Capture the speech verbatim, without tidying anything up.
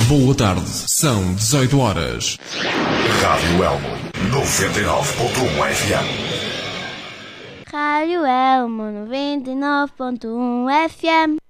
Boa tarde, são dezoito horas. Rádio Elmo, noventa e nove ponto um F M. Rádio Elmo, noventa e nove ponto um F M.